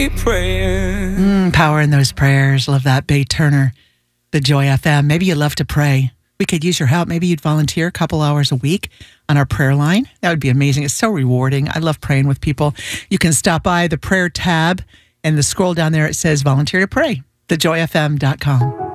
Prayer. Power in those prayers. Love that. Bay Turner, the Joy FM. Maybe you love to pray. We could use your help. Maybe you'd volunteer a couple hours a week on our prayer line. That would be amazing. It's so rewarding. I love praying with people. You can stop by the prayer tab and the scroll down there. It says volunteer to pray, thejoyfm.com.